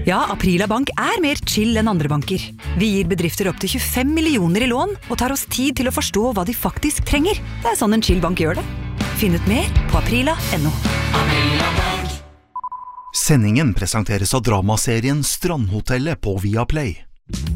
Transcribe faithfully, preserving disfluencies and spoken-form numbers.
Ja, Aprila Bank er mer chill enn andre banker. Vi gir bedrifter opp til tjuefem millioner i lån og tar oss tid til å forstå hva de faktisk trenger. Det er sånn en chill bank gjør det. Finn ut mer på aprila punktum no. Sendingen presenteres av dramaserien Strandhotellet på Viaplay.